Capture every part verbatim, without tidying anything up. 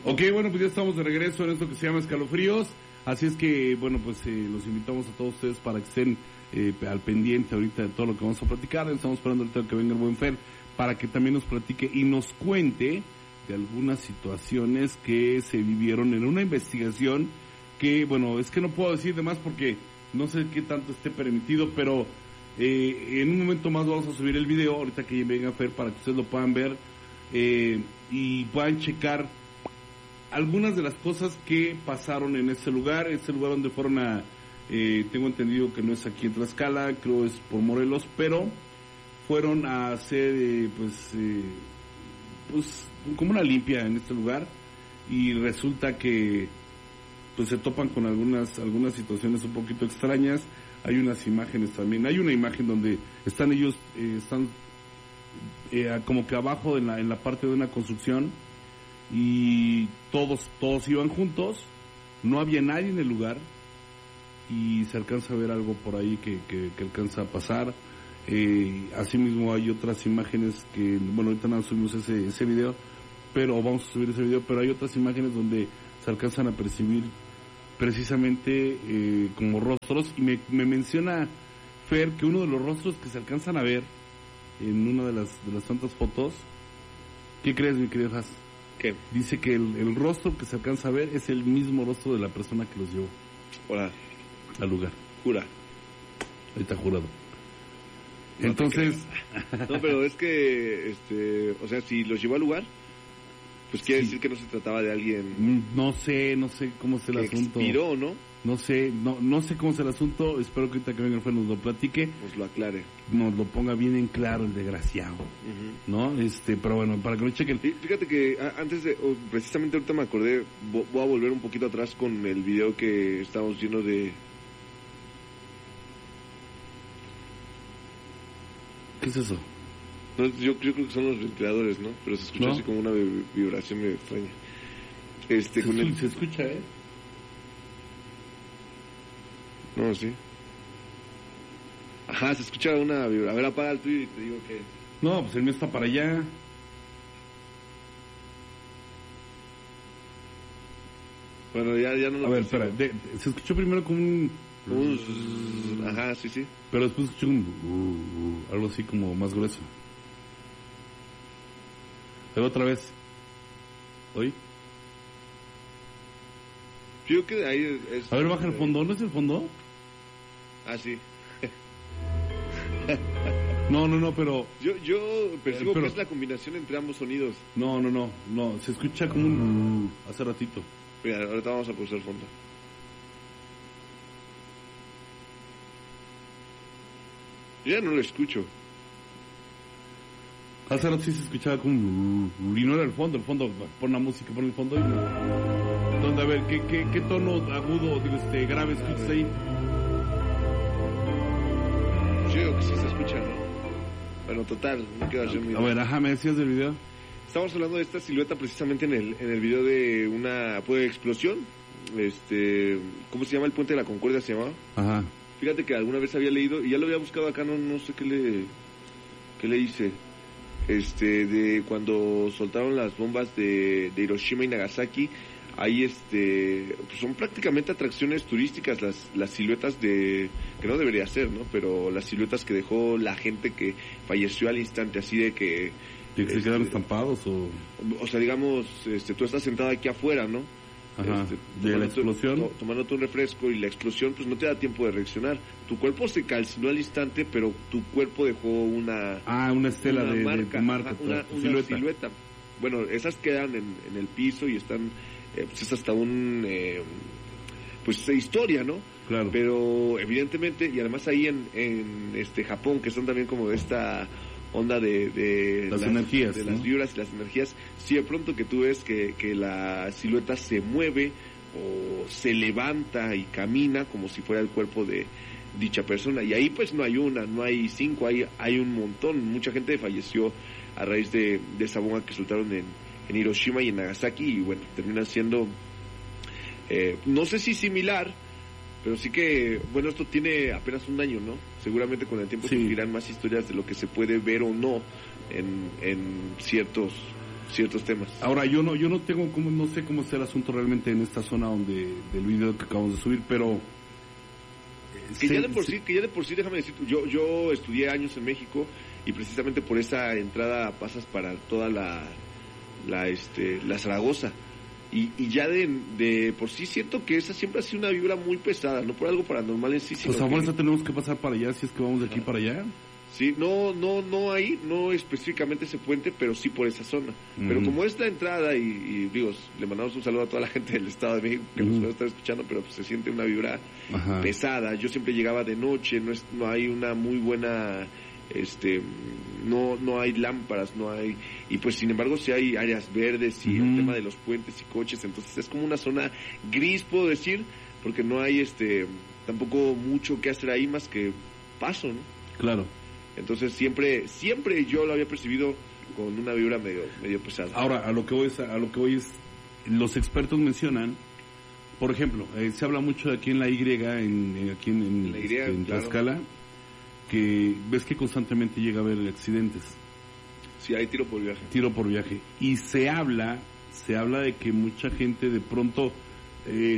Ok, bueno, pues ya estamos de regreso en esto que se llama Escalofríos. Así es que, bueno, pues eh, los invitamos a todos ustedes para que estén eh, al pendiente ahorita de todo lo que vamos a platicar. Estamos esperando ahorita que venga el buen Fer para que también nos platique y nos cuente de algunas situaciones que se vivieron en una investigación que, bueno, es que no puedo decir de más porque no sé qué tanto esté permitido, pero eh, en un momento más vamos a subir el video, ahorita que venga Fer, para que ustedes lo puedan ver eh, y puedan checar algunas de las cosas que pasaron en ese lugar, ese lugar donde fueron a, eh, tengo entendido que no es aquí en Tlaxcala, creo es por Morelos, pero fueron a hacer, eh, pues, eh, pues, como una limpia en este lugar, y resulta que, pues, se topan con algunas, algunas situaciones un poquito extrañas. Hay unas imágenes también, hay una imagen donde están ellos, eh, están, eh, como que abajo en la, en la parte de una construcción, y todos todos iban juntos, no había nadie en el lugar y se alcanza a ver algo por ahí que, que, que alcanza a pasar. Eh, asimismo hay otras imágenes que, bueno, ahorita nada subimos ese, ese video, pero vamos a subir ese video, pero hay otras imágenes donde se alcanzan a percibir precisamente eh, como rostros, y me, me menciona Fer que uno de los rostros que se alcanzan a ver en una de las de las tantas fotos, ¿qué crees, mi querido Has? ¿Qué? Dice que el, el rostro que se alcanza a ver es el mismo rostro de la persona que los llevó. Hola. Al lugar. Jura. Ahí está jurado. No Entonces... No, pero es que, este, o sea, si los llevó al lugar, pues quiere sí. decir que no se trataba de alguien... No sé, no sé cómo es el que asunto. expiró, ¿no? No sé, no no sé cómo es el asunto. Espero que ahorita que venga el Fer nos lo platique. Pues lo aclare. Nos lo ponga bien en claro el desgraciado. Uh-huh. ¿No? Este, pero bueno, para que lo chequen. Fíjate que a, antes de, oh, precisamente ahorita me acordé, voy a volver un poquito atrás con el video que estábamos viendo de... ¿Qué es eso? No, yo, yo creo que son los ventiladores, ¿no? Pero se escucha ¿no? así como una vibración medio extraña. Este, se, con escucha, el... se escucha, ¿eh? No, sí. Ajá, se escucha una vibra. A ver, apaga el tuyo y te digo que... No, pues el mío está para allá. Bueno, ya, ya no lo... A ver, espera, de, se escuchó primero como un... un... Ajá, sí, sí. Pero después escuché un... Uh, uh, algo así como más grueso. Luego otra vez. ¿Oí? Yo que ahí es... A ver, baja el fondo. ¿No es el fondo? Ah, sí. No, no, no, pero... Yo yo percibo eh, pero... que es la combinación entre ambos sonidos. No, no, no, no. Se escucha como un... hace ratito. Mira, ahorita vamos a pulsar el fondo. Yo ya no lo escucho. Hace rato sí se escuchaba como un... y no era el fondo. El fondo, pon la música, pon el fondo y... ¿Dónde? A ver, ¿qué, qué, qué tono agudo, digo, este, grave escuchas ahí? Yo digo que sí se escucha, ¿no? Bueno, total, no quiero hacer mi... A ver, ajá, ¿me decías del video? Estamos hablando de esta silueta precisamente en el en el video de una pues, explosión. Este, ¿cómo se llama? El Puente de la Concordia se llamaba. Ajá. Fíjate que alguna vez había leído, y ya lo había buscado acá, no no sé qué le qué le hice. Este, de cuando soltaron las bombas de, de Hiroshima y Nagasaki, ahí este pues son prácticamente atracciones turísticas las las siluetas de que no debería ser, ¿no? Pero las siluetas que dejó la gente que falleció al instante, así de que ¿de que se este, quedaron estampados o o sea, digamos, este tú estás sentado aquí afuera, ¿no? Ajá. Este, de la explosión, to, tomándote un refresco, y la explosión pues no te da tiempo de reaccionar. Tu cuerpo se calcinó al instante, pero tu cuerpo dejó una ah, una estela una de marca, de marca, ajá, una, una silueta. silueta. Bueno, esas quedan en, en el piso y están Eh, pues es hasta un eh, pues historia, ¿no? Claro. Pero evidentemente, y además ahí en, en este Japón, que son también como de esta onda de, de las, las energías, de ¿no? las vibras y las energías, si de pronto que tú ves que, que la silueta se mueve o se levanta y camina como si fuera el cuerpo de dicha persona, y ahí pues no hay una, no hay cinco, hay, hay un montón. Mucha gente falleció a raíz de, de esa bomba que soltaron en en Hiroshima y en Nagasaki, y bueno, terminan siendo eh, no sé si similar, pero sí que, bueno, esto tiene apenas un año, ¿no? Seguramente con el tiempo sí. surgirán más historias de lo que se puede ver o no en, en ciertos ciertos temas. Ahora, yo no yo no tengo como no sé cómo está el asunto realmente en esta zona donde del video que acabamos de subir, pero que se, ya de por se, sí, que ya de por sí, déjame decir, yo yo estudié años en México y precisamente por esa entrada pasas para toda la la este la Zaragoza. Y, y ya de, de por sí siento que esa siempre ha sido una vibra muy pesada, no por algo paranormal en sí, sino pues a fuerza que... tenemos que pasar para allá si es que vamos de aquí para allá. Sí, no, no, no ahí, no específicamente ese puente, pero sí por esa zona. Uh-huh. Pero como es la entrada, y, y digo, le mandamos un saludo a toda la gente del Estado de México que uh-huh. nos puede estar escuchando, pero pues se siente una vibra uh-huh. pesada. Yo siempre llegaba de noche, no es, no hay una muy buena, este, no, no hay lámparas, no hay, y pues sin embargo sí hay áreas verdes y uh-huh. el tema de los puentes y coches, entonces es como una zona gris, puedo decir, porque no hay, este, tampoco mucho que hacer ahí más que paso, ¿no? Claro. Entonces siempre siempre yo lo había percibido con una vibra medio medio pesada. Ahora, a lo que voy es, a lo que voy es los expertos mencionan, por ejemplo, eh, se habla mucho de aquí en la Y, en, en aquí en, en, la y, este, en claro. Tlaxcala, que ves que constantemente llega a haber accidentes. Sí, hay tiro por viaje. Tiro por viaje. Y se habla, se habla de que mucha gente de pronto, eh,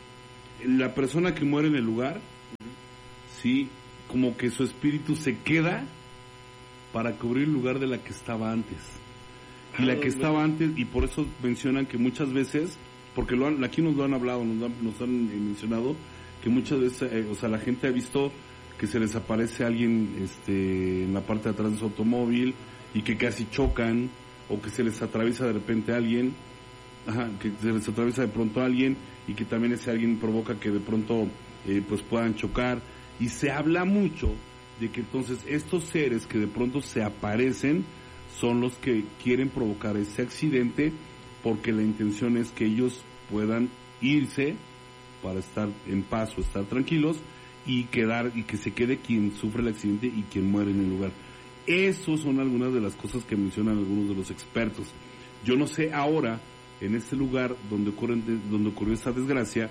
la persona que muere en el lugar, uh-huh. sí, como que su espíritu se queda para cubrir el lugar de la que estaba antes. Y ah, la que no, estaba no. antes, y por eso mencionan que muchas veces, porque lo han, aquí nos lo han hablado, nos, han, nos han mencionado, que muchas veces, eh, o sea, la gente ha visto que se les aparece alguien este, en la parte de atrás de su automóvil y que casi chocan, o que se les atraviesa de repente a alguien, ajá, que se les atraviesa de pronto a alguien y que también ese alguien provoca que de pronto eh, pues puedan chocar. Y se habla mucho de que entonces estos seres que de pronto se aparecen son los que quieren provocar ese accidente porque la intención es que ellos puedan irse para estar en paz o estar tranquilos y quedar y que se quede quien sufre el accidente y quien muere en el lugar. Esas son algunas de las cosas que mencionan algunos de los expertos. Yo no sé ahora, en este lugar donde ocurren, donde ocurrió esta desgracia,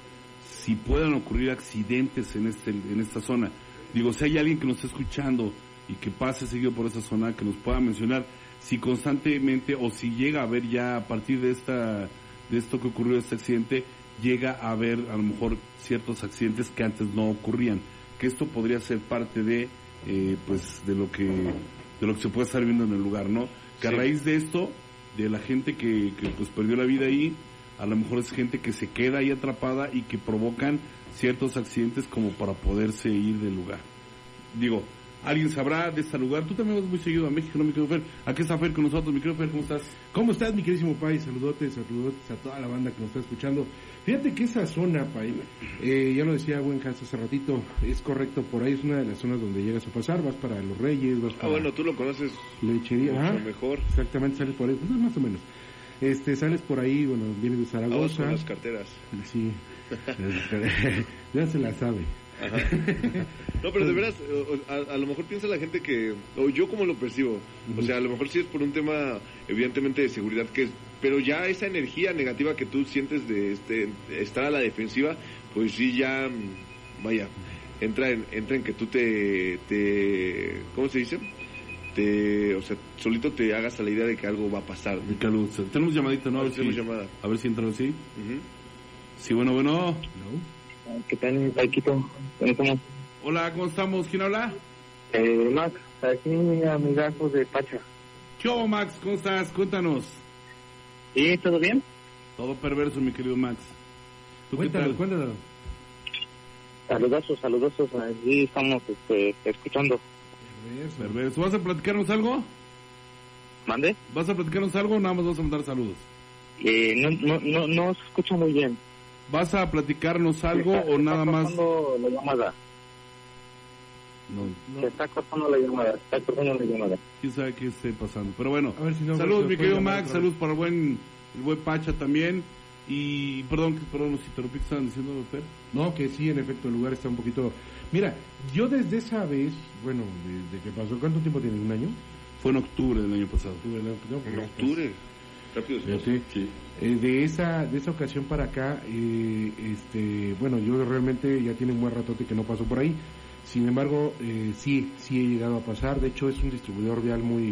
si puedan ocurrir accidentes en este en esta zona. Digo, si hay alguien que nos está escuchando y que pase seguido por esa zona, que nos pueda mencionar si constantemente o si llega a haber ya a partir de esta de esto que ocurrió, este accidente, llega a haber a lo mejor ciertos accidentes que antes no ocurrían, que esto podría ser parte de eh, pues de lo que de lo que se puede estar viendo en el lugar, ¿no? Que sí. A raíz de esto, de la gente que, que pues perdió la vida ahí, a lo mejor es gente que se queda ahí atrapada y que provocan ciertos accidentes como para poderse ir del lugar. Digo, ¿alguien sabrá de este lugar? Tú también vas muy seguido a México, ¿no, mi querido Fer? Aquí está Fer con nosotros, mi querido Fer, ¿cómo estás? ¿Cómo estás, mi queridísimo Pai? Saludotes, saludotes a toda la banda que nos está escuchando. Fíjate que esa zona, Pai, eh, ya lo decía Buen Hans hace ratito, es correcto, por ahí es una de las zonas donde llegas a pasar, vas para Los Reyes, vas para... Ah, bueno, tú lo conoces lechería, mucho ah, mejor. Exactamente, sales por ahí, pues, más o menos. Este, sales por ahí, bueno, vienes de Zaragoza. Con las carteras. Sí, ya se la sabe. Ajá. No, pero de veras, a, a lo mejor piensa la gente que, o yo como lo percibo, uh-huh. o sea, a lo mejor sí es por un tema, evidentemente, de seguridad, que es, pero ya esa energía negativa que tú sientes de este, estar a la defensiva, pues sí ya, vaya, entra en, entra en que tú te, te, ¿cómo se dice? Te, o sea, solito te hagas a la idea de que algo va a pasar, ¿no? Calud, tenemos llamadita, ¿no? A ver, tenemos si, llamada. A ver si entra así. Uh-huh. Sí, bueno, bueno. No. ¿Qué tal, Paquito? ¿Cómo? Hola, ¿cómo estamos? ¿Quién habla? Eh, Max, aquí amigazo de Pacha. ¿Qué hubo, Max? ¿Cómo estás? Cuéntanos. ¿Sí? ¿Todo bien? Todo perverso, mi querido Max. ¿Tú cuéntanos, cuéntanos? Saludosos, saludosos. Aquí estamos este, escuchando. Perverso. Perverso. ¿Vas a platicarnos algo? ¿Mande? ¿Vas a platicarnos algo o nada más vas a mandar saludos? Eh, no, no, no, no se escucha muy bien. ¿Vas a platicarnos algo está, o nada más? Se está cortando la llamada. No, no. Se está cortando la llamada, se está cortando la llamada. ¿Quién sabe qué esté pasando? Pero bueno, a ver si no, saludos, mi querido Max, otra saludos para el buen, el buen Pacha también. Y perdón, perdón, si te lo estaban diciendo, Fer. No, que sí, en efecto, el lugar está un poquito... Mira, yo desde esa vez, bueno, desde que pasó, ¿cuánto tiempo tiene? ¿Un año? Fue en octubre del año pasado. Octubre, no, no, en octubre. Rápido. Sí. Sí. Eh, de esa de esa ocasión para acá, eh, este, bueno, yo realmente ya tiene un buen ratote que no paso por ahí. Sin embargo, eh, sí, sí he llegado a pasar. De hecho, es un distribuidor vial muy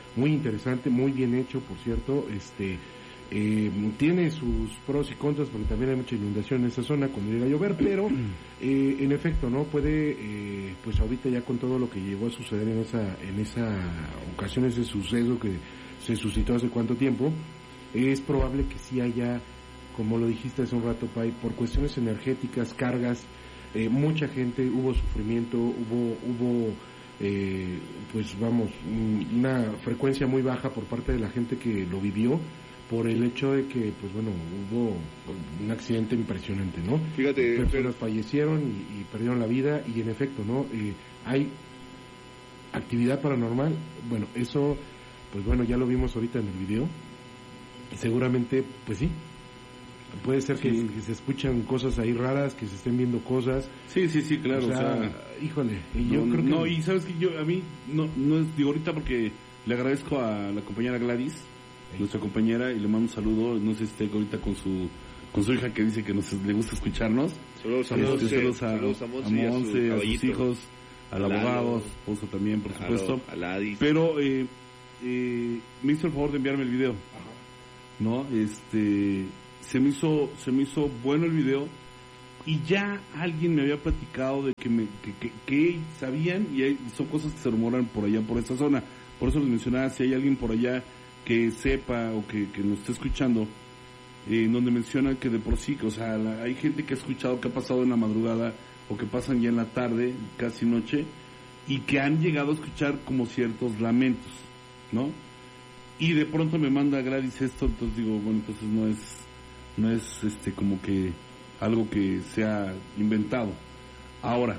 muy interesante, muy bien hecho, por cierto. Este eh, tiene sus pros y contras porque también hay mucha inundación en esa zona cuando llega a llover, pero eh, en efecto, no puede, eh, pues ahorita ya con todo lo que llegó a suceder en esa en esa ocasión, ese suceso que se suscitó hace cuánto tiempo, es probable que sí haya, como lo dijiste hace un rato, Pai, por cuestiones energéticas, cargas, eh, mucha gente, hubo sufrimiento, hubo, hubo eh, pues vamos, una frecuencia muy baja por parte de la gente que lo vivió, por el hecho de que, pues bueno, hubo un accidente impresionante, ¿no? Fíjate, personas pero... fallecieron y, y perdieron la vida, y en efecto, ¿no? Eh, hay actividad paranormal, bueno, eso, pues bueno, ya lo vimos ahorita en el video, seguramente, pues sí, puede ser que, sí. que se escuchan cosas ahí raras, que se estén viendo cosas. Sí, sí, sí, claro, o sea, o sea híjole, y yo no, creo que... No, y sabes que yo, a mí, no, no es, digo ahorita porque le agradezco a la compañera Gladys, sí. nuestra compañera, y le mando un saludo, no sé si esté ahorita con su con su hija que dice que nos le gusta escucharnos. Saludos a este, Monse, saludos a, saludos a Monse, a, Monse, y a, su a sus hijos, al Lalo, abogado, a su esposo también, por claro, supuesto. a Ladis. Pero eh, eh, me hizo el favor de enviarme el video. ¿No? Este, se me hizo, se me hizo bueno el video, y ya alguien me había platicado de que me, que, que, que sabían, y hay, son cosas que se rumoran por allá, por esta zona. Por eso les mencionaba, si hay alguien por allá que sepa o que, que nos esté escuchando, eh, donde mencionan que de por sí, o sea, la, hay gente que ha escuchado que ha pasado en la madrugada o que pasan ya en la tarde, casi noche, y que han llegado a escuchar como ciertos lamentos, ¿no? Y de pronto me manda Gladys esto, entonces digo, bueno, entonces no es, no es este como que algo que sea inventado. Ahora,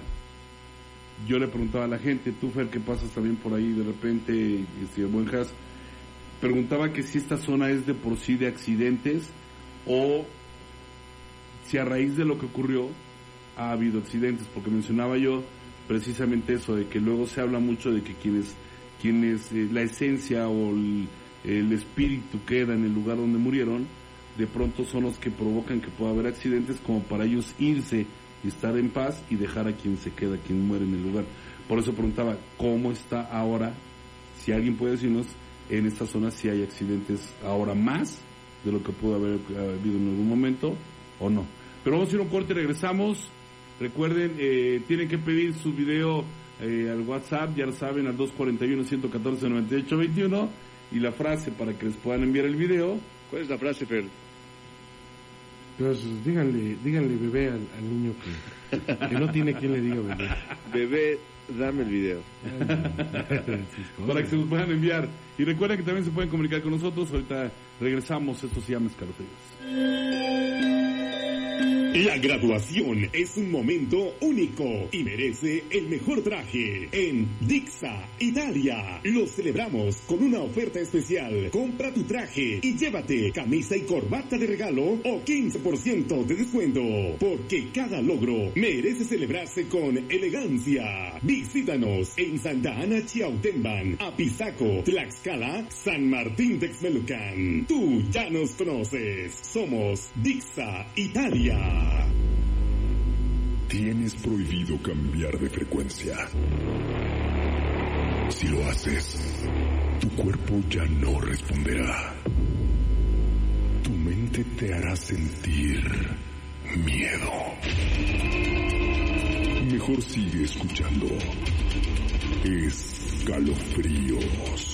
yo le preguntaba a la gente, tú Fer, que pasas también por ahí de repente, este, buen Has, preguntaba que si esta zona es de por sí de accidentes, o si a raíz de lo que ocurrió ha habido accidentes, porque mencionaba yo precisamente eso, de que luego se habla mucho de que quienes, quienes eh, la esencia o el el espíritu queda en el lugar donde murieron, de pronto son los que provocan que pueda haber accidentes, como para ellos irse y estar en paz y dejar a quien se queda, quien muere en el lugar. Por eso preguntaba, ¿cómo está ahora? Si alguien puede decirnos, en esta zona si hay accidentes ahora más de lo que pudo haber habido en algún momento, o no. Pero vamos a ir a un corte y regresamos. Recuerden, eh, tienen que pedir su video eh, al WhatsApp, ya lo saben, al dos cuatro uno, uno uno cuatro, nueve ocho dos uno, y la frase para que les puedan enviar el video. ¿Cuál es la frase, Fer? Pues díganle, díganle bebé al, al niño que, que no tiene quien le diga bebé. Bebé, dame el video. Para que se los puedan enviar. Y recuerden que también se pueden comunicar con nosotros. Ahorita regresamos, esto se llama Escalofríos. La graduación es un momento único y merece el mejor traje. En Dixa, Italia, lo celebramos con una oferta especial. Compra tu traje y llévate camisa y corbata de regalo o quince por ciento de descuento. Porque cada logro merece celebrarse con elegancia. Visítanos en Santa Ana, Chiautempan, Apizaco, Tlaxcala, San Martín Texmelucan. Tú ya nos conoces. Somos Dixa, Italia. Tienes prohibido cambiar de frecuencia. Si lo haces, tu cuerpo ya no responderá. Tu mente te hará sentir miedo. Mejor sigue escuchando Escalofríos.